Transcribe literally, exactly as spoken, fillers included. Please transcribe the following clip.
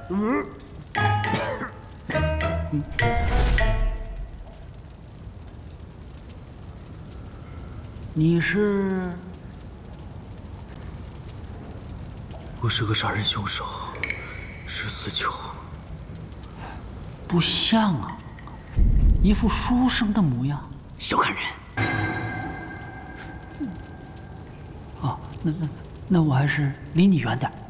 嗯。嗯。你是？ 我是个杀人凶手，是死囚。 不像啊，一副书生的模样。 小看人。 哦，那那那我还是离你远点。